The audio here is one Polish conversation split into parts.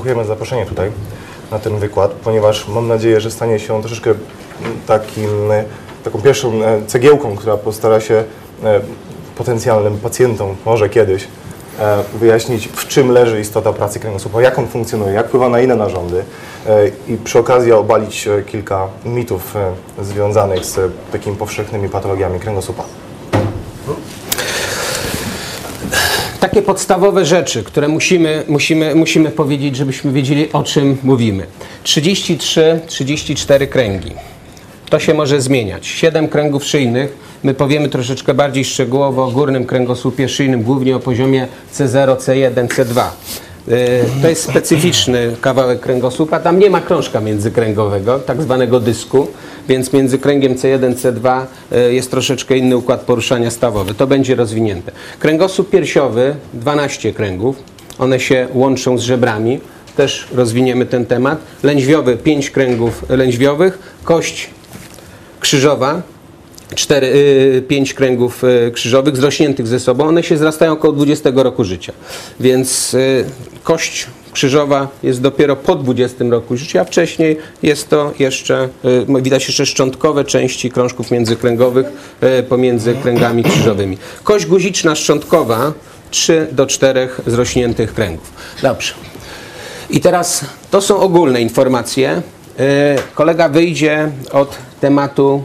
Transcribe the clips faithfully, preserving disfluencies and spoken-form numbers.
dziękujemy za zaproszenie tutaj na ten wykład, ponieważ mam nadzieję, że stanie się on troszeczkę takim, taką pierwszą cegiełką, która postara się potencjalnym pacjentom może kiedyś wyjaśnić, w czym leży istota pracy kręgosłupa, jak on funkcjonuje, jak wpływa na inne narządy i przy okazji obalić kilka mitów związanych z takimi powszechnymi patologiami kręgosłupa. Takie podstawowe rzeczy, które musimy, musimy, musimy powiedzieć, żebyśmy wiedzieli, o czym mówimy. trzydzieści trzy trzydzieści cztery kręgi. To się może zmieniać. siedem kręgów szyjnych. My powiemy troszeczkę bardziej szczegółowo o górnym kręgosłupie szyjnym, głównie o poziomie C zero, C jeden, C dwa. To jest specyficzny kawałek kręgosłupa. Tam nie ma krążka międzykręgowego, tak zwanego dysku, więc między kręgiem C jeden, C dwa jest troszeczkę inny układ poruszania stawowy. To będzie rozwinięte. Kręgosłup piersiowy, dwanaście kręgów. One się łączą z żebrami. Też rozwiniemy ten temat. Lędźwiowy, pięć kręgów lędźwiowych. Kość krzyżowa, cztery, pięć kręgów krzyżowych zrośniętych ze sobą. One się zrastają około dwudziestego roku życia. Więc kość krzyżowa jest dopiero po dwudziestym roku życia, a wcześniej jest to jeszcze, widać jeszcze szczątkowe części krążków międzykręgowych pomiędzy kręgami krzyżowymi. Kość guziczna szczątkowa, trzy do czterech zrośniętych kręgów. Dobrze. I teraz to są ogólne informacje. Kolega wyjdzie od tematu,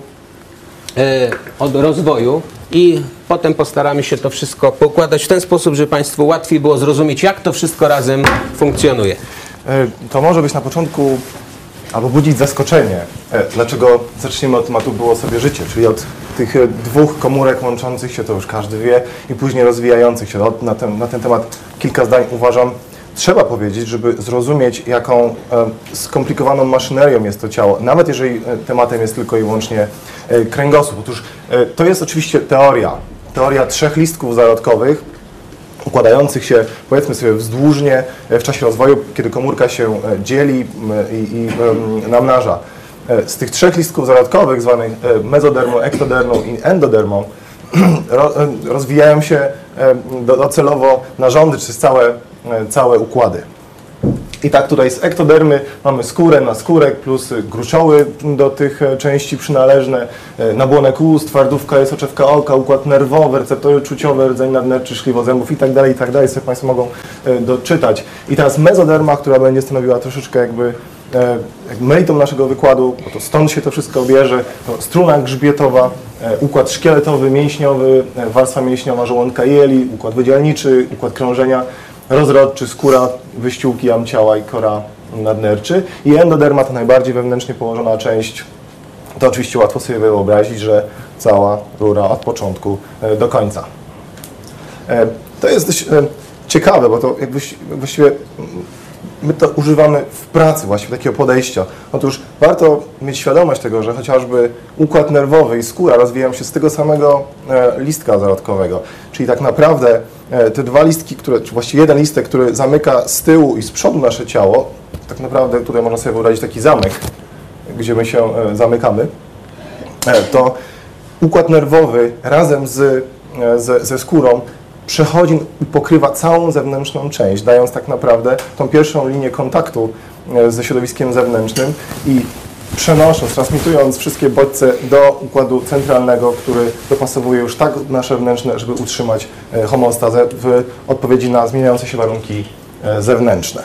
od rozwoju i potem postaramy się to wszystko poukładać w ten sposób, żeby Państwu łatwiej było zrozumieć, jak to wszystko razem funkcjonuje. To może być na początku, albo budzić zaskoczenie, dlaczego zaczniemy od tematu było sobie życie, czyli od tych dwóch komórek łączących się, to już każdy wie, i później rozwijających się. Na ten, na ten temat kilka zdań uważam, trzeba powiedzieć, żeby zrozumieć, jaką e, skomplikowaną maszynerią jest to ciało, nawet jeżeli e, tematem jest tylko i wyłącznie e, kręgosłup. Otóż e, to jest oczywiście teoria, teoria trzech listków zarodkowych, układających się, powiedzmy sobie, wzdłużnie e, w czasie rozwoju, kiedy komórka się e, dzieli e, i, i e, namnaża. E, z tych trzech listków zarodkowych, zwanych e, mezodermą, ektodermą i endodermą, ro, e, rozwijają się e, docelowo narządy, czy całe całe układy. I tak tutaj z ektodermy mamy skórę, naskórek plus gruczoły do tych części przynależne, nabłonek ust, twardówka jest soczewka oka, układ nerwowy, receptory czuciowe, rdzeń nadnerczy, szkliwozębów i tak dalej, i tak dalej, sobie Państwo mogą doczytać. I teraz mezoderma, która będzie stanowiła troszeczkę jakby meritum naszego wykładu, bo to stąd się to wszystko bierze, to struna grzbietowa, układ szkieletowy, mięśniowy, warstwa mięśniowa żołądka jeli, układ wydzielniczy, układ krążenia, rozrodczy, skóra, wyściółki jam ciała i kora nadnerczy. I endoderma to najbardziej wewnętrznie położona część. To oczywiście łatwo sobie wyobrazić, że cała rura od początku do końca. To jest dość ciekawe, bo to jakbyś, właściwie my to używamy w pracy właściwie takiego podejścia. Otóż warto mieć świadomość tego, że chociażby układ nerwowy i skóra rozwijają się z tego samego listka zarodkowego. Czyli tak naprawdę te dwa listki, które, czy właściwie jeden listek, który zamyka z tyłu i z przodu nasze ciało, tak naprawdę tutaj można sobie wyobrazić taki zamek, gdzie my się zamykamy, to układ nerwowy razem z, z, ze skórą przechodzi i pokrywa całą zewnętrzną część, dając tak naprawdę tą pierwszą linię kontaktu ze środowiskiem zewnętrznym i przenosząc, transmitując wszystkie bodźce do układu centralnego, który dopasowuje już tak nasze wnętrzne, żeby utrzymać homeostazę w odpowiedzi na zmieniające się warunki zewnętrzne.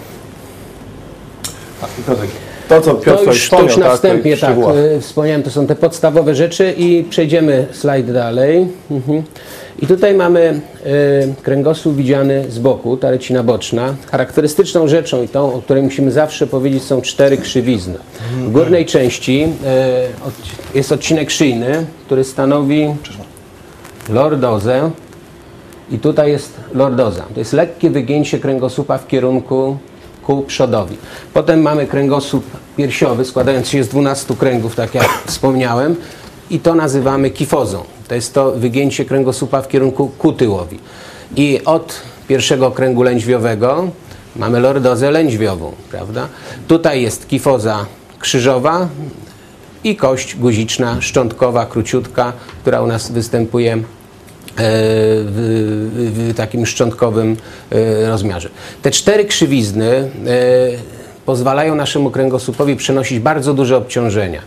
To, co Piotr to już, to już na tak, wstępie, tak, wspomniałem, to są te podstawowe rzeczy i przejdziemy slajd dalej. Mhm. I tutaj mamy y, kręgosłup widziany z boku, ta rycina boczna. Charakterystyczną rzeczą i tą, o której musimy zawsze powiedzieć, są cztery krzywizny. W górnej części y, od, jest odcinek szyjny, który stanowi lordozę i tutaj jest lordoza. To jest lekkie wygięcie kręgosłupa w kierunku ku przodowi. Potem mamy kręgosłup piersiowy, składający się z dwunastu kręgów, tak jak wspomniałem, i to nazywamy kifozą. To jest to wygięcie kręgosłupa w kierunku ku tyłowi. I od pierwszego kręgu lędźwiowego mamy lordozę lędźwiową, prawda? Tutaj jest kifoza krzyżowa i kość guziczna, szczątkowa, króciutka, która u nas występuje w, w takim szczątkowym rozmiarze. Te cztery krzywizny pozwalają naszemu kręgosłupowi przenosić bardzo duże obciążenia.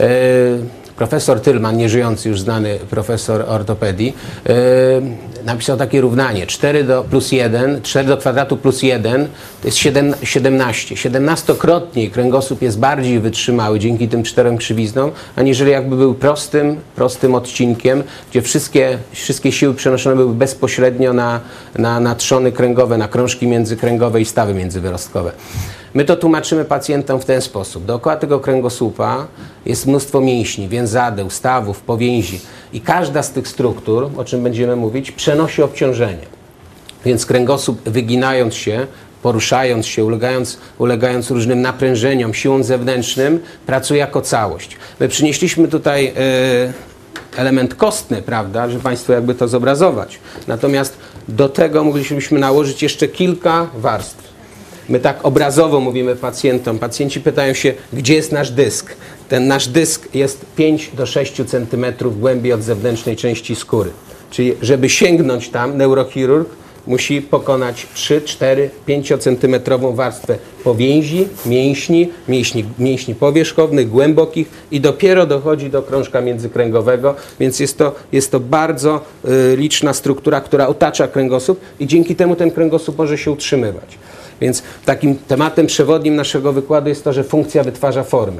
Profesor Tylman, nieżyjący już znany profesor ortopedii, yy, napisał takie równanie. cztery do plus jeden, cztery do kwadratu plus jeden to jest siedemnaście. siedemnastokrotnie kręgosłup jest bardziej wytrzymały dzięki tym czterem krzywiznom, aniżeli jakby był prostym, prostym odcinkiem, gdzie wszystkie, wszystkie siły przenoszone były bezpośrednio na, na, na trzony kręgowe, na krążki międzykręgowe i stawy międzywyrostkowe. My to tłumaczymy pacjentom w ten sposób. Dookoła tego kręgosłupa jest mnóstwo mięśni, więzadeł, stawów, powięzi i każda z tych struktur, o czym będziemy mówić, przenosi obciążenie. Więc kręgosłup, wyginając się, poruszając się, ulegając, ulegając różnym naprężeniom, siłom zewnętrznym, pracuje jako całość. My przynieśliśmy tutaj yy, element kostny, prawda, żeby Państwu jakby to zobrazować. Natomiast do tego moglibyśmy nałożyć jeszcze kilka warstw. My tak obrazowo mówimy pacjentom. Pacjenci pytają się, gdzie jest nasz dysk. Ten nasz dysk jest pięć do sześciu centymetrów głębiej od zewnętrznej części skóry. Czyli żeby sięgnąć tam, neurochirurg musi pokonać trzy, cztery, pięciocentymetrową warstwę powięzi, mięśni, mięśni, mięśni powierzchownych, głębokich i dopiero dochodzi do krążka międzykręgowego, więc jest to, jest to bardzo y, liczna struktura, która otacza kręgosłup i dzięki temu ten kręgosłup może się utrzymywać. Więc takim tematem przewodnim naszego wykładu jest to, że funkcja wytwarza formę.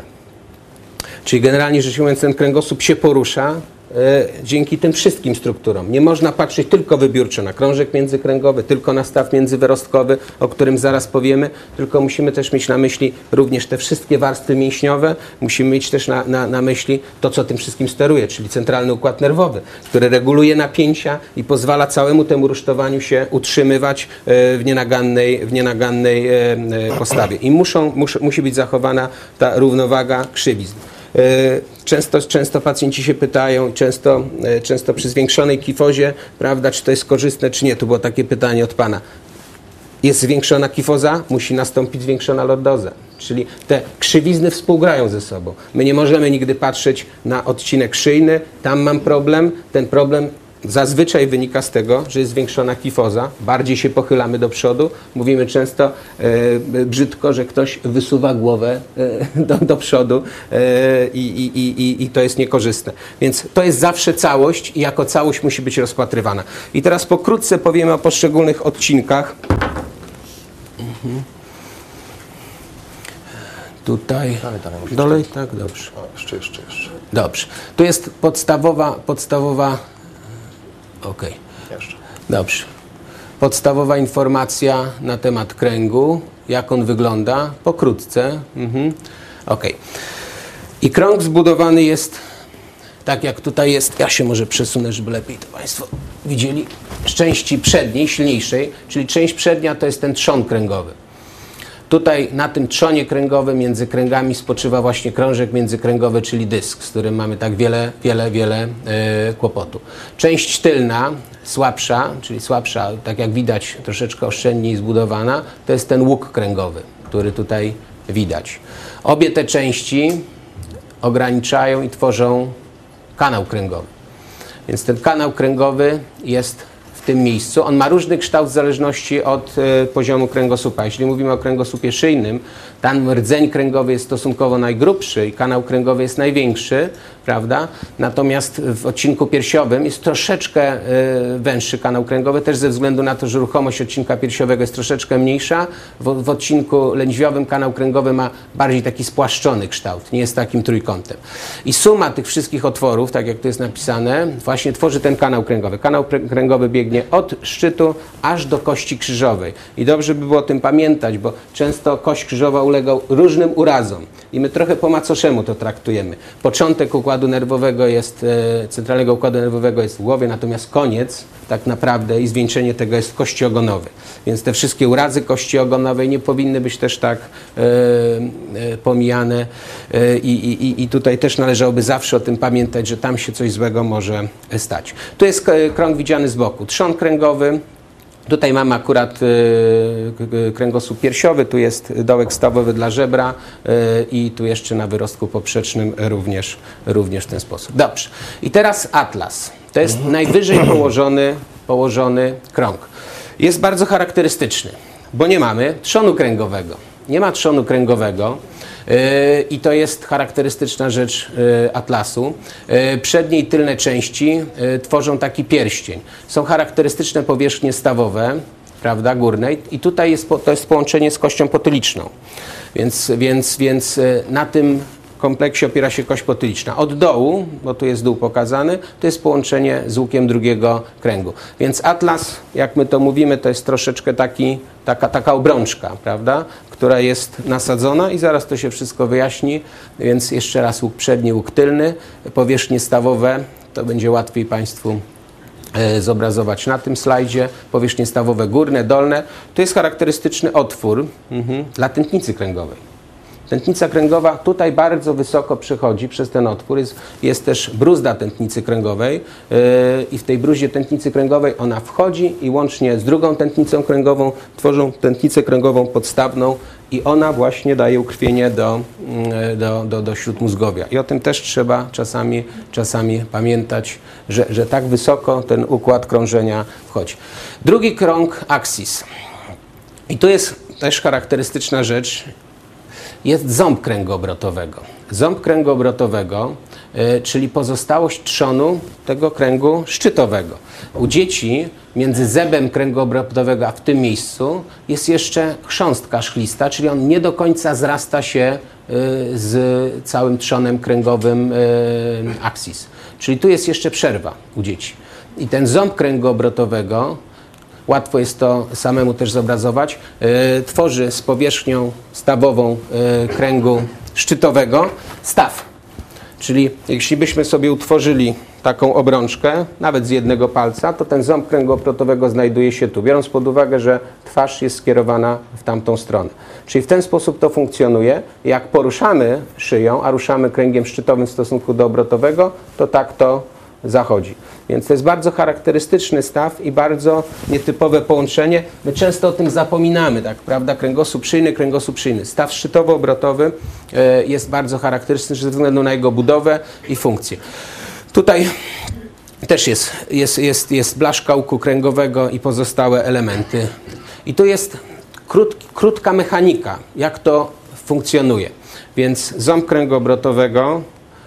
Czyli generalnie rzecz ujmując, ten kręgosłup się porusza e, dzięki tym wszystkim strukturom. Nie można patrzeć tylko wybiórczo na krążek międzykręgowy, tylko na staw międzywyrostkowy, o którym zaraz powiemy, tylko musimy też mieć na myśli również te wszystkie warstwy mięśniowe, musimy mieć też na, na, na myśli to, co tym wszystkim steruje, czyli centralny układ nerwowy, który reguluje napięcia i pozwala całemu temu rusztowaniu się utrzymywać w nienagannej, w nienagannej postawie. I muszą, mus, musi być zachowana ta równowaga krzywizn. Często, często pacjenci się pytają, często, często przy zwiększonej kifozie, prawda, czy to jest korzystne, czy nie. Tu było takie pytanie od Pana. Jest zwiększona kifoza, musi nastąpić zwiększona lordoza. Czyli te krzywizny współgrają ze sobą. My nie możemy nigdy patrzeć na odcinek szyjny, tam mam problem, ten problem zazwyczaj wynika z tego, że jest zwiększona kifoza, bardziej się pochylamy do przodu. Mówimy często e, brzydko, że ktoś wysuwa głowę e, do, do przodu e, i, i, i, i to jest niekorzystne. Więc to jest zawsze całość i jako całość musi być rozpatrywana. I teraz pokrótce powiemy o poszczególnych odcinkach. Mhm. Tutaj. Dalej, dalej, Dalej, tak, dobrze. O, jeszcze, jeszcze, jeszcze. Dobrze. Tu jest podstawowa, podstawowa Okej. Jeszcze. Dobrze. Podstawowa informacja na temat kręgu, jak on wygląda, pokrótce. Mhm. Okej. I krąg zbudowany jest tak, jak tutaj jest. Ja się może przesunę, żeby lepiej to Państwo widzieli. Z części przedniej, silniejszej, czyli część przednia to jest ten trzon kręgowy. Tutaj na tym trzonie kręgowym między kręgami spoczywa właśnie krążek międzykręgowy, czyli dysk, z którym mamy tak wiele, wiele, wiele e, kłopotu. Część tylna, słabsza, czyli słabsza, tak jak widać, troszeczkę oszczędniej zbudowana, to jest ten łuk kręgowy, który tutaj widać. Obie te części ograniczają i tworzą kanał kręgowy. Więc ten kanał kręgowy jest w tym miejscu. On ma różny kształt w zależności od y, poziomu kręgosłupa. Jeśli mówimy o kręgosłupie szyjnym, tam rdzeń kręgowy jest stosunkowo najgrubszy i kanał kręgowy jest największy, prawda? Natomiast w odcinku piersiowym jest troszeczkę y, węższy kanał kręgowy, też ze względu na to, że ruchomość odcinka piersiowego jest troszeczkę mniejsza. W, w odcinku lędźwiowym kanał kręgowy ma bardziej taki spłaszczony kształt, nie jest takim trójkątem. I suma tych wszystkich otworów, tak jak tu jest napisane, właśnie tworzy ten kanał kręgowy. Kanał kręgowy biegnie od szczytu aż do kości krzyżowej. I dobrze by było o tym pamiętać, bo często kość krzyżowa ulega różnym urazom. I my trochę po macoszemu to traktujemy. Początek układu nerwowego jest, e, centralnego układu nerwowego jest w głowie, natomiast koniec tak naprawdę i zwieńczenie tego jest w kości ogonowej. Więc te wszystkie urazy kości ogonowej nie powinny być też tak e, e, pomijane e, i, i, i tutaj też należałoby zawsze o tym pamiętać, że tam się coś złego może stać. Tu jest krąg widziany z boku. Trzon kręgowy. Tutaj mamy akurat y, kręgosłup piersiowy, tu jest dołek stawowy dla żebra y, i tu jeszcze na wyrostku poprzecznym również, również w ten sposób. Dobrze. I teraz atlas. To jest najwyżej położony, położony krąg. Jest bardzo charakterystyczny, bo nie mamy trzonu kręgowego. Nie ma trzonu kręgowego. I to jest charakterystyczna rzecz atlasu. Przednie i tylne części tworzą taki pierścień. Są charakterystyczne powierzchnie stawowe, prawda, górnej, i tutaj jest, to jest połączenie z kością potyliczną. Więc, więc, więc na tym kompleksie opiera się kość potyliczna. Od dołu, bo tu jest dół pokazany, to jest połączenie z łukiem drugiego kręgu. Więc atlas, jak my to mówimy, to jest troszeczkę taki, taka, taka obrączka, prawda, która jest nasadzona i zaraz to się wszystko wyjaśni. Więc jeszcze raz łuk przedni, łuk tylny, powierzchnie stawowe, to będzie łatwiej Państwu zobrazować na tym slajdzie. Powierzchnie stawowe górne, dolne. To jest charakterystyczny otwór mhm, dla tętnicy kręgowej. Tętnica kręgowa tutaj bardzo wysoko przechodzi przez ten otwór. Jest, jest też bruzda tętnicy kręgowej yy, i w tej bruździe tętnicy kręgowej ona wchodzi i łącznie z drugą tętnicą kręgową tworzą tętnicę kręgową podstawną i ona właśnie daje ukrwienie do, yy, do, do, do śródmózgowia. I o tym też trzeba czasami, czasami pamiętać, że, że tak wysoko ten układ krążenia wchodzi. Drugi krąg axis. I tu jest też charakterystyczna rzecz. Jest ząb kręgu obrotowego. Ząb kręgu obrotowego, y, czyli pozostałość trzonu tego kręgu szczytowego. U dzieci między zębem kręgu obrotowego a w tym miejscu jest jeszcze chrząstka szklista, czyli on nie do końca zrasta się y, z całym trzonem kręgowym y, axis. Czyli tu jest jeszcze przerwa u dzieci. I ten ząb kręgu obrotowego, łatwo jest to samemu też zobrazować, yy, tworzy z powierzchnią stawową yy, kręgu szczytowego staw. Czyli jeśli byśmy sobie utworzyli taką obrączkę, nawet z jednego palca, to ten ząb kręgu obrotowego znajduje się tu, biorąc pod uwagę, że twarz jest skierowana w tamtą stronę. Czyli w ten sposób to funkcjonuje. Jak poruszamy szyją, a ruszamy kręgiem szczytowym w stosunku do obrotowego, to tak to zachodzi. Więc to jest bardzo charakterystyczny staw i bardzo nietypowe połączenie. My często o tym zapominamy, tak, prawda? Kręgosłup szyjny, kręgosłup szyjny. Staw szczytowo-obrotowy jest bardzo charakterystyczny ze względu na jego budowę i funkcję. Tutaj też jest, jest, jest, jest blaszka łuku kręgowego i pozostałe elementy. I tu jest krót, krótka mechanika, jak to funkcjonuje. Więc ząb kręgu obrotowego,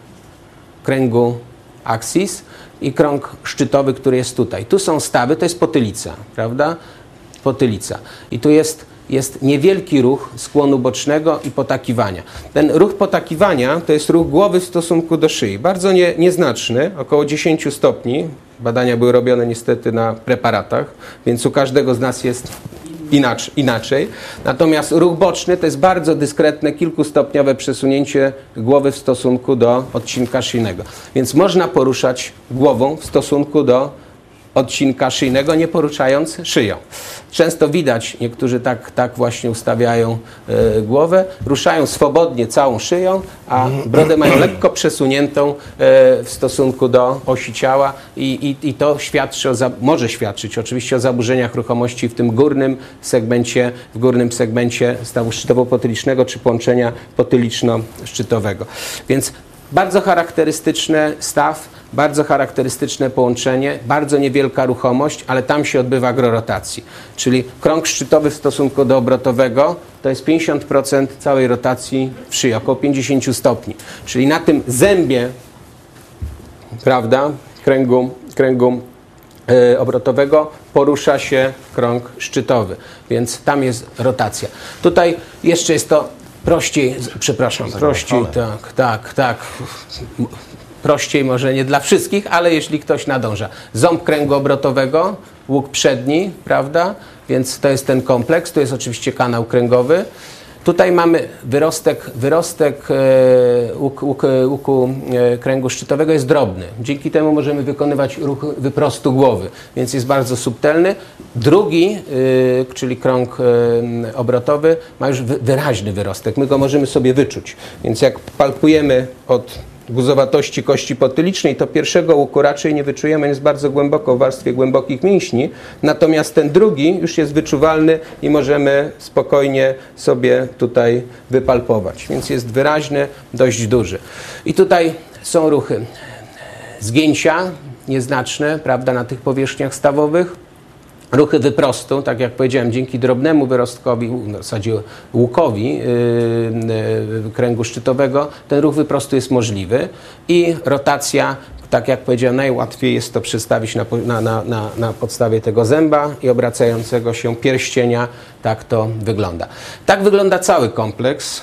kręgu axis i krąg szczytowy, który jest tutaj. Tu są stawy, to jest potylica, prawda? Potylica. I tu jest, jest niewielki ruch skłonu bocznego i potakiwania. Ten ruch potakiwania to jest ruch głowy w stosunku do szyi. Bardzo nie, nieznaczny, około dziesięć stopni. Badania były robione niestety na preparatach, więc u każdego z nas jest inaczej. inaczej. Natomiast ruch boczny to jest bardzo dyskretne, kilkustopniowe przesunięcie głowy w stosunku do odcinka szyjnego. Więc można poruszać głową w stosunku do odcinka szyjnego, nie poruszając szyją. Często widać, niektórzy tak, tak właśnie ustawiają y, głowę, ruszają swobodnie całą szyją, a brodę mają lekko przesuniętą y, w stosunku do osi ciała i, i, i to świadczy o, za, może świadczyć oczywiście o zaburzeniach ruchomości w tym górnym segmencie, w górnym segmencie stawu szczytowo-potylicznego czy połączenia potyliczno-szczytowego. Więc bardzo charakterystyczny staw, bardzo charakterystyczne połączenie, bardzo niewielka ruchomość, ale tam się odbywa agrorotacji. Czyli krąg szczytowy w stosunku do obrotowego to jest pięćdziesiąt procent całej rotacji w szyi, około pięćdziesiąt stopni. Czyli na tym zębie, prawda, kręgu, kręgu yy, obrotowego porusza się krąg szczytowy, więc tam jest rotacja. Tutaj jeszcze jest to prościej, przepraszam, prościej, tak, tak, tak. Prościej może nie dla wszystkich, ale jeśli ktoś nadąża. Ząb kręgu obrotowego, łuk przedni, prawda? Więc to jest ten kompleks. Tu jest oczywiście kanał kręgowy. Tutaj mamy wyrostek, wyrostek e, łuk, łuk, łuku e, kręgu szczytowego jest drobny. Dzięki temu możemy wykonywać ruch wyprostu głowy, więc jest bardzo subtelny. Drugi, e, czyli krąg e, obrotowy, ma już wy, wyraźny wyrostek. My go możemy sobie wyczuć. Więc jak palpujemy od guzowatości kości potylicznej, to pierwszego łuku raczej nie wyczujemy, jest bardzo głęboko w warstwie głębokich mięśni, natomiast ten drugi już jest wyczuwalny i możemy spokojnie sobie tutaj wypalpować, więc jest wyraźny, dość duży. I tutaj są ruchy zgięcia, nieznaczne, prawda, na tych powierzchniach stawowych. Ruchy wyprostu, tak jak powiedziałem, dzięki drobnemu wyrostkowi, w zasadzie łukowi yy, yy, kręgu szczytowego, ten ruch wyprostu jest możliwy i rotacja, tak jak powiedziałem, najłatwiej jest to przedstawić na, na, na, na, na podstawie tego zęba i obracającego się pierścienia. Tak to wygląda. Tak wygląda cały kompleks.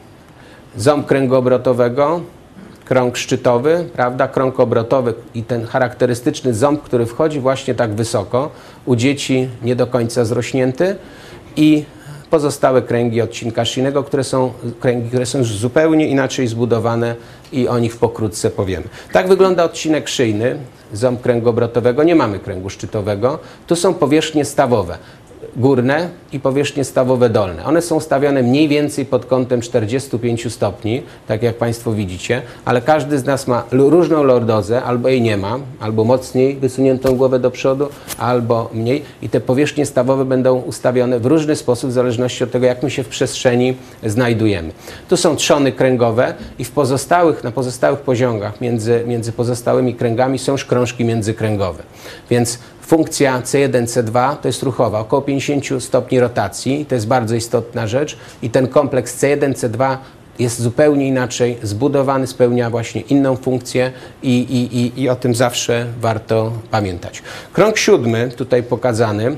Ząb kręgu obrotowego, krąg szczytowy, prawda, krąg obrotowy i ten charakterystyczny ząb, który wchodzi właśnie tak wysoko, u dzieci nie do końca zrośnięty i pozostałe kręgi odcinka szyjnego, które są kręgi, które są już zupełnie inaczej zbudowane i o nich pokrótce powiemy. Tak wygląda odcinek szyjny, ząb kręgu obrotowego, nie mamy kręgu szczytowego, tu są powierzchnie stawowe. Górne i powierzchnie stawowe dolne. One są stawiane mniej więcej pod kątem czterdziestu pięciu stopni, tak jak Państwo widzicie, ale każdy z nas ma różną lordozę, albo jej nie ma, albo mocniej wysuniętą głowę do przodu, albo mniej i te powierzchnie stawowe będą ustawione w różny sposób w zależności od tego, jak my się w przestrzeni znajdujemy. Tu są trzony kręgowe i w pozostałych, na pozostałych poziomach między, między pozostałymi kręgami są już krążki międzykręgowe. Więc funkcja C jeden, C dwa to jest ruchowa, około pięćdziesięciu stopni rotacji, to jest bardzo istotna rzecz i ten kompleks C jeden, C dwa jest zupełnie inaczej zbudowany, spełnia właśnie inną funkcję i, i, i, i o tym zawsze warto pamiętać. Krąg siódmy, tutaj pokazany,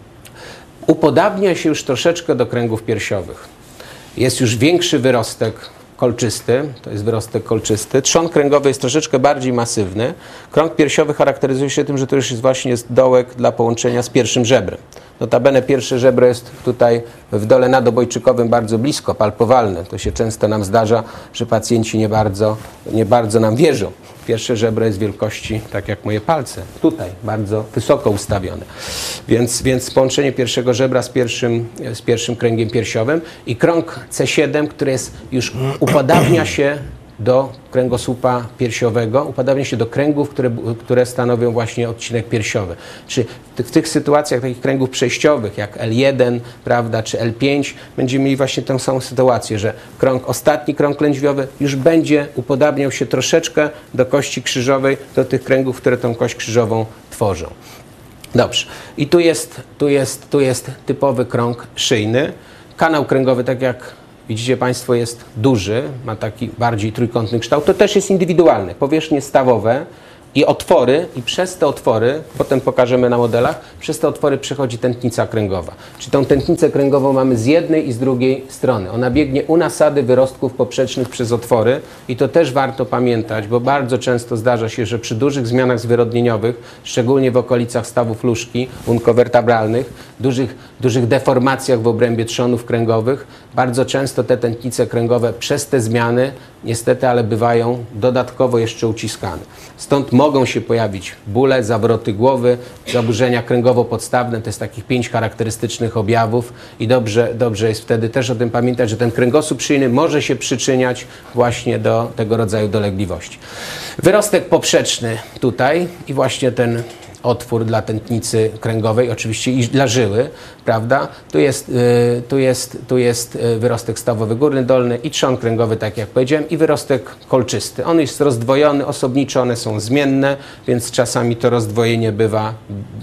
upodabnia się już troszeczkę do kręgów piersiowych. Jest już większy wyrostek kolczysty, to jest wyrostek kolczysty. Trzon kręgowy jest troszeczkę bardziej masywny. Krąg piersiowy charakteryzuje się tym, że to już jest właśnie dołek dla połączenia z pierwszym żebrem. Notabene pierwsze żebro jest tutaj w dole nadobojczykowym bardzo blisko, palpowalne. To się często nam zdarza, że pacjenci nie bardzo, nie bardzo nam wierzą. Pierwsze żebro jest wielkości, tak jak moje palce, tutaj, bardzo wysoko ustawione. Więc, więc połączenie pierwszego żebra z pierwszym, z pierwszym kręgiem piersiowym i krąg C siedem, który jest, już upodabnia się do kręgosłupa piersiowego, upodabnia się do kręgów, które, które stanowią właśnie odcinek piersiowy. Czy w tych sytuacjach takich kręgów przejściowych, jak L jeden, prawda, czy L pięć, będziemy mieli właśnie tę samą sytuację, że krąg, ostatni krąg lędźwiowy już będzie upodabniał się troszeczkę do kości krzyżowej, do tych kręgów, które tą kość krzyżową tworzą. Dobrze. I tu jest, tu jest, tu jest typowy krąg szyjny. Kanał kręgowy, tak jak widzicie Państwo, jest duży, ma taki bardziej trójkątny kształt. To też jest indywidualne. Powierzchnie stawowe i otwory, i przez te otwory, potem pokażemy na modelach, przez te otwory przechodzi tętnica kręgowa. Czyli tą tętnicę kręgową mamy z jednej i z drugiej strony. Ona biegnie u nasady wyrostków poprzecznych przez otwory i to też warto pamiętać, bo bardzo często zdarza się, że przy dużych zmianach zwyrodnieniowych, szczególnie w okolicach stawów nóżki unkowertebralnych, dużych, dużych deformacjach w obrębie trzonów kręgowych, bardzo często te tętnice kręgowe przez te zmiany niestety, ale bywają dodatkowo jeszcze uciskane. Stąd mogą się pojawić bóle, zawroty głowy, zaburzenia kręgowo-podstawne, to jest takich pięć charakterystycznych objawów i dobrze, dobrze jest wtedy też o tym pamiętać, że ten kręgosłup szyjny może się przyczyniać właśnie do tego rodzaju dolegliwości. Wyrostek poprzeczny tutaj i właśnie ten otwór dla tętnicy kręgowej, oczywiście i dla żyły, prawda? Tu jest, y, tu jest, tu jest wyrostek stawowy górny, dolny i trzon kręgowy, tak jak powiedziałem, i wyrostek kolczysty. On jest rozdwojony, osobniczy, one są zmienne, więc czasami to rozdwojenie bywa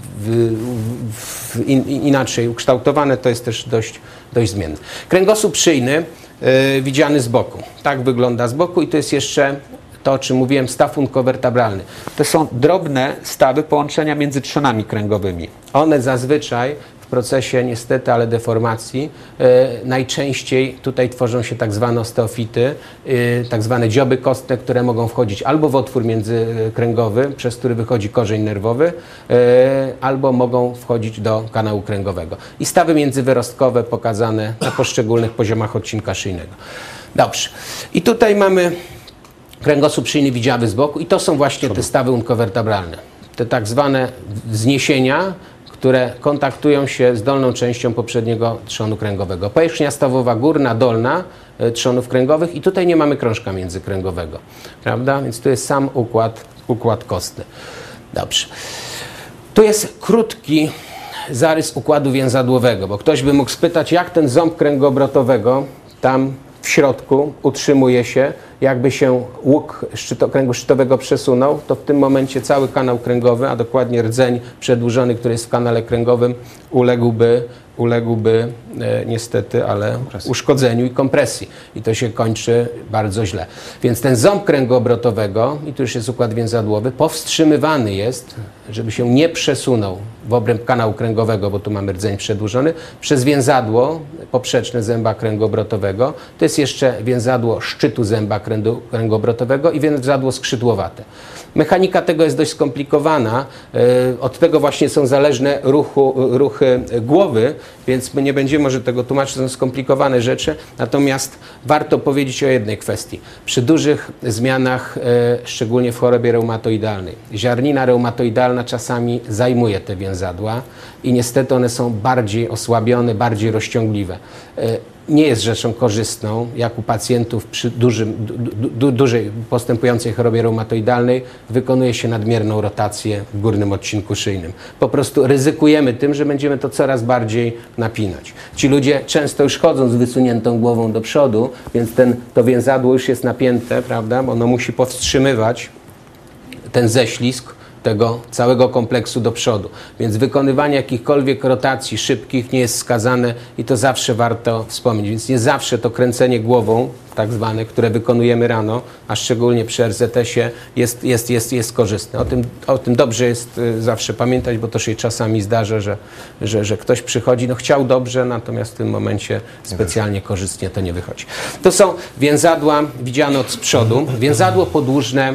w, w, in, inaczej ukształtowane, to jest też dość, dość zmienne. Kręgosłup szyjny y, widziany z boku. Tak wygląda z boku i to jest jeszcze to, o czym mówiłem, staw unkowertebralny. To są drobne stawy połączenia między trzonami kręgowymi. One zazwyczaj w procesie niestety, ale deformacji e, najczęściej tutaj tworzą się tak zwane osteofity, e, tak zwane dzioby kostne, które mogą wchodzić albo w otwór międzykręgowy, przez który wychodzi korzeń nerwowy, e, albo mogą wchodzić do kanału kręgowego. I stawy międzywyrostkowe pokazane na poszczególnych poziomach odcinka szyjnego. Dobrze. I tutaj mamy kręgosłup szyjny widziały z boku i to są właśnie te stawy unkowertebralne. Te tak zwane wzniesienia, które kontaktują się z dolną częścią poprzedniego trzonu kręgowego. Powierzchnia stawowa górna, dolna trzonów kręgowych i tutaj nie mamy krążka międzykręgowego, prawda? Więc tu jest sam układ, układ kostny. Dobrze. Tu jest krótki zarys układu więzadłowego, bo ktoś by mógł spytać, jak ten ząb kręgu obrotowego tam w środku utrzymuje się. Jakby się łuk szczyto, kręgu szczytowego przesunął, to w tym momencie cały kanał kręgowy, a dokładnie rdzeń przedłużony, który jest w kanale kręgowym, uległby, uległby e, niestety, ale kompresji. uszkodzeniu i kompresji. I to się kończy bardzo źle. Więc ten ząb kręgu obrotowego, i tu już jest układ więzadłowy, powstrzymywany jest, żeby się nie przesunął w obręb kanału kręgowego, bo tu mamy rdzeń przedłużony, przez więzadło poprzeczne zęba kręgu obrotowego. To jest jeszcze więzadło szczytu zęba kręgu, kręgu obrotowego i więzadło skrzydłowate. Mechanika tego jest dość skomplikowana. Od tego właśnie są zależne ruchu, ruchy głowy, więc my nie będziemy może tego tłumaczyć, to są skomplikowane rzeczy. Natomiast warto powiedzieć o jednej kwestii. Przy dużych zmianach, szczególnie w chorobie reumatoidalnej, ziarnina reumatoidalna czasami zajmuje te więzadła i niestety one są bardziej osłabione, bardziej rozciągliwe. Nie jest rzeczą korzystną, jak u pacjentów przy dużym, du, du, dużej postępującej chorobie reumatoidalnej wykonuje się nadmierną rotację w górnym odcinku szyjnym. Po prostu ryzykujemy tym, że będziemy to coraz bardziej napinać. Ci ludzie często już chodzą z wysuniętą głową do przodu, więc ten, to więzadło już jest napięte, prawda? Bo ono musi powstrzymywać ten ześlizg tego całego kompleksu do przodu. Więc wykonywanie jakichkolwiek rotacji szybkich nie jest wskazane i to zawsze warto wspomnieć. Więc nie zawsze to kręcenie głową, tak zwane, które wykonujemy rano, a szczególnie przy er zet esie, jest, jest, jest, jest korzystne. O tym, o tym dobrze jest zawsze pamiętać, bo to się czasami zdarza, że, że, że ktoś przychodzi, no chciał dobrze, natomiast w tym momencie specjalnie korzystnie to nie wychodzi. To są więzadła widziane od z przodu. Więzadło podłużne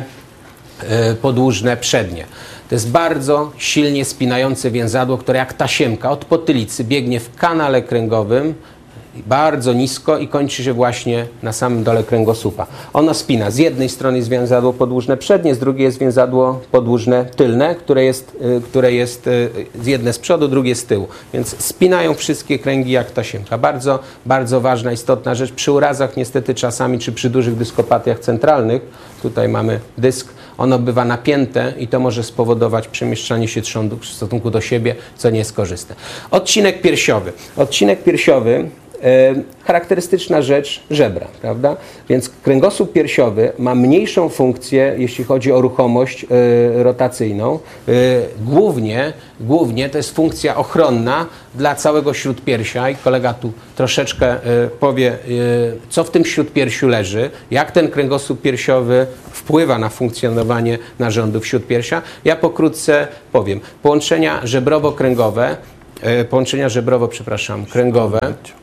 podłużne przednie. To jest bardzo silnie spinające więzadło, które jak tasiemka od potylicy biegnie w kanale kręgowym bardzo nisko i kończy się właśnie na samym dole kręgosłupa. Ono spina. Z jednej strony jest więzadło podłużne przednie, z drugiej jest więzadło podłużne tylne, które jest, które jest z jedne z przodu, drugie z tyłu. Więc spinają wszystkie kręgi jak tasiemka. Bardzo, bardzo ważna, istotna rzecz. Przy urazach niestety czasami, czy przy dużych dyskopatiach centralnych, tutaj mamy dysk, ono bywa napięte i to może spowodować przemieszczanie się trzędu w stosunku do siebie, co nie jest korzystne. Odcinek piersiowy. Odcinek piersiowy, e, charakterystyczna rzecz żebra, prawda? Więc kręgosłup piersiowy ma mniejszą funkcję, jeśli chodzi o ruchomość e, rotacyjną. E, głównie, głównie to jest funkcja ochronna dla całego śródpiersia i kolega tu troszeczkę e, powie, e, co w tym śródpiersiu leży, jak ten kręgosłup piersiowy wpływa na funkcjonowanie narządów śródpiersia. Ja pokrótce powiem. Połączenia żebrowo-kręgowe, e, połączenia żebrowo, przepraszam, kręgowe.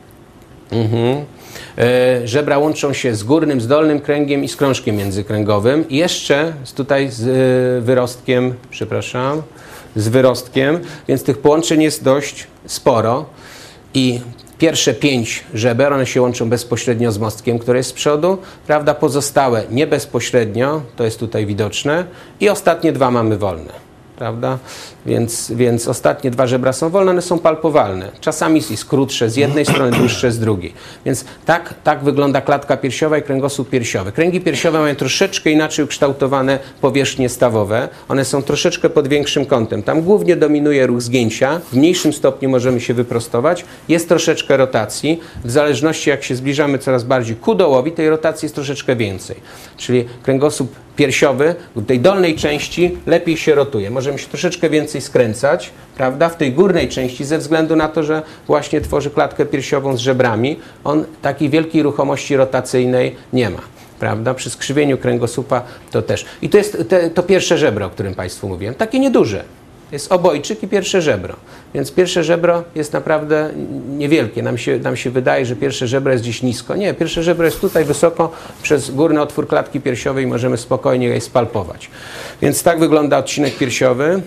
Mhm. E, żebra łączą się z górnym, z dolnym kręgiem i z krążkiem międzykręgowym. I jeszcze tutaj z e, wyrostkiem, przepraszam, z wyrostkiem, więc tych połączeń jest dość sporo. I pierwsze pięć żeber, one się łączą bezpośrednio z mostkiem, który jest z przodu, prawda? Pozostałe nie bezpośrednio, to jest tutaj widoczne. I ostatnie dwa mamy wolne. Prawda? Więc, więc ostatnie dwa żebra są wolne, one są palpowalne. Czasami jest krótsze z jednej strony, dłuższe z drugiej. Więc tak, tak wygląda klatka piersiowa i kręgosłup piersiowy. Kręgi piersiowe mają troszeczkę inaczej ukształtowane powierzchnie stawowe. One są troszeczkę pod większym kątem. Tam głównie dominuje ruch zgięcia. W mniejszym stopniu możemy się wyprostować. Jest troszeczkę rotacji. W zależności jak się zbliżamy coraz bardziej ku dołowi, tej rotacji jest troszeczkę więcej. Czyli kręgosłup piersiowy w tej dolnej części lepiej się rotuje. Możemy się troszeczkę więcej skręcać, prawda? W tej górnej części ze względu na to, że właśnie tworzy klatkę piersiową z żebrami, on takiej wielkiej ruchomości rotacyjnej nie ma. Prawda? Przy skrzywieniu kręgosłupa to też. I to jest te, to pierwsze żebro, o którym Państwu mówiłem. Takie nieduże. Jest obojczyk i pierwsze żebro. Więc pierwsze żebro jest naprawdę niewielkie. Nam się, nam się wydaje, że pierwsze żebro jest gdzieś nisko. Nie, pierwsze żebro jest tutaj wysoko. Przez górny otwór klatki piersiowej możemy spokojnie je spalpować. Więc tak wygląda odcinek piersiowy.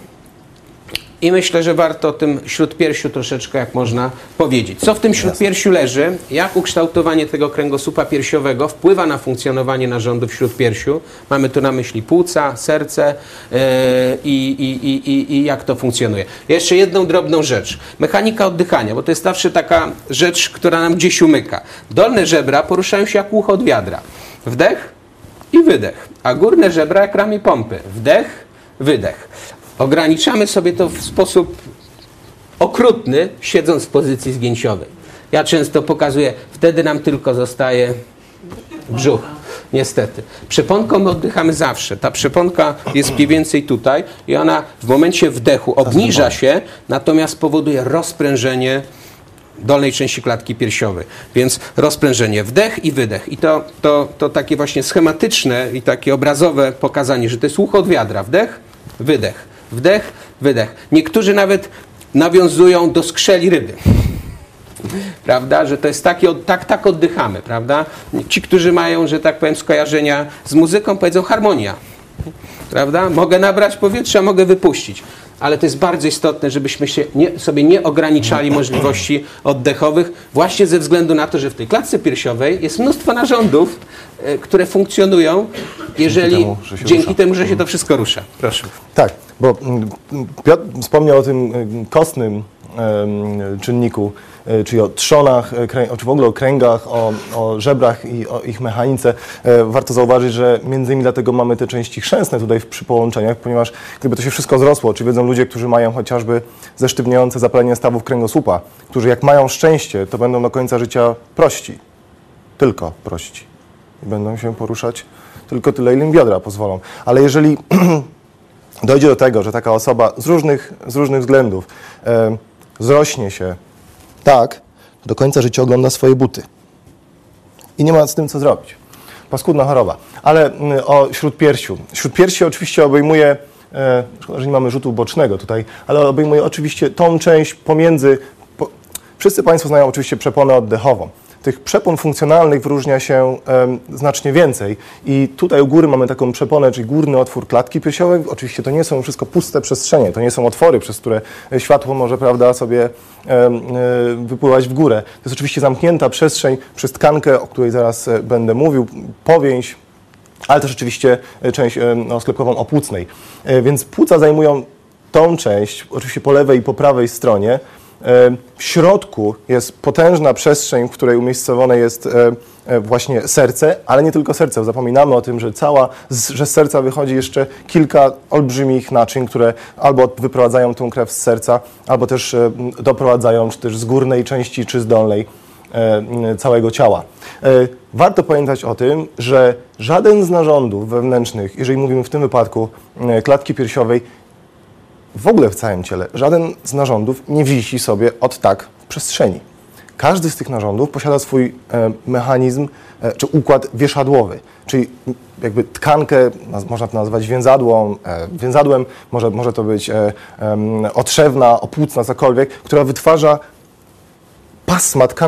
I myślę, że warto o tym śródpiersiu troszeczkę jak można powiedzieć. Co w tym śródpiersiu leży? Jak ukształtowanie tego kręgosłupa piersiowego wpływa na funkcjonowanie narządów w śródpiersiu? Mamy tu na myśli płuca, serce yy, i, i, i, i jak to funkcjonuje. Jeszcze jedną drobną rzecz. Mechanika oddychania, bo to jest zawsze taka rzecz, która nam gdzieś umyka. Dolne żebra poruszają się jak ucho od wiadra. Wdech i wydech. A górne żebra jak ramię pompy. Wdech, wydech. Ograniczamy sobie to w sposób okrutny, siedząc w pozycji zgięciowej. Ja często pokazuję, wtedy nam tylko zostaje Brzuch. Niestety. Przeponką my oddychamy zawsze. Ta przeponka jest mniej więcej tutaj i ona w momencie wdechu obniża się, natomiast powoduje rozprężenie dolnej części klatki piersiowej. Więc rozprężenie, wdech i wydech. I to, to, to takie właśnie schematyczne i takie obrazowe pokazanie, że to jest ucho od wiadra. Wdech, wydech, wdech, wydech. Niektórzy nawet nawiązują do skrzeli ryby. Prawda, że to jest taki, tak, tak oddychamy, prawda? Ci, którzy mają, że tak powiem, skojarzenia z muzyką, powiedzą harmonia, prawda? Mogę nabrać powietrza, mogę wypuścić, ale to jest bardzo istotne, żebyśmy się nie, sobie nie ograniczali możliwości oddechowych, właśnie ze względu na to, że w tej klatce piersiowej jest mnóstwo narządów, y, które funkcjonują, jeżeli Dzięki temu, że się dzięki rusza. temu, że się to wszystko rusza. Proszę. Tak, bo mm, Piotr wspomniał o tym y, kostnym y, czynniku, y, czyli o trzonach, y, krę, czy w ogóle o kręgach, o, o żebrach i o ich mechanice. Y, warto zauważyć, że między innymi dlatego mamy te części chrzęsne tutaj w, przy połączeniach, ponieważ gdyby to się wszystko zrosło, czy wiedzą ludzie, którzy mają chociażby zesztywniające zapalenie stawów kręgosłupa, którzy jak mają szczęście, to będą do końca życia prości. Tylko prości. I będą się poruszać tylko tyle, ile im biodra pozwolą. Ale jeżeli dojdzie do tego, że taka osoba z różnych, z różnych względów e, zrośnie się tak, do końca życia ogląda swoje buty. I nie ma z tym co zrobić. Paskudna choroba. Ale mm, o śródpiersiu. Śródpiersie oczywiście obejmuje, e, szkoda, że nie mamy rzutu bocznego tutaj, ale obejmuje oczywiście tą część pomiędzy... Po, wszyscy Państwo znają oczywiście przeponę oddechową. Tych przepon funkcjonalnych wyróżnia się um, znacznie więcej i tutaj u góry mamy taką przeponę, czyli górny otwór klatki piersiowej. Oczywiście to nie są wszystko puste przestrzenie, to nie są otwory, przez które światło może, prawda, sobie um, wypływać w górę. To jest oczywiście zamknięta przestrzeń przez tkankę, o której zaraz będę mówił, powięź, ale też oczywiście część no, sklepkową opłucnej. Więc płuca zajmują tą część, oczywiście po lewej i po prawej stronie. W środku jest potężna przestrzeń, w której umiejscowione jest właśnie serce, ale nie tylko serce. Zapominamy o tym, że, cała, że z serca wychodzi jeszcze kilka olbrzymich naczyń, które albo wyprowadzają tę krew z serca, albo też doprowadzają, czy też z górnej części, czy z dolnej całego ciała. Warto pamiętać o tym, że żaden z narządów wewnętrznych, jeżeli mówimy w tym wypadku klatki piersiowej, w ogóle w całym ciele, żaden z narządów nie wisi sobie od tak w przestrzeni. Każdy z tych narządów posiada swój e, mechanizm e, czy układ wieszadłowy, czyli jakby tkankę, można to nazwać więzadłą, e, więzadłem, może, może to być e, e, otrzewna, opłucna, cokolwiek, która wytwarza pasma tkanki